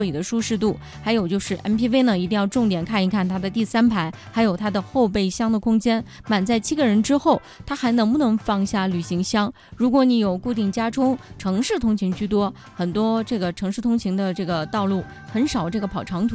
座椅的舒适度，还有就是 MPV 呢，一定要重点看一看它的第三排，还有它的后备箱的空间。满载7个人之后，它还能不能放下旅行箱？如果你有固定加充，城市通勤居多，很多这个城市通勤的这个道路很少这个跑长途。